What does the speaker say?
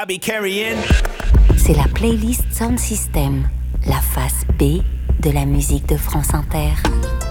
I be carrying. C'est la playlist Sound System, la face B de la musique de France Inter.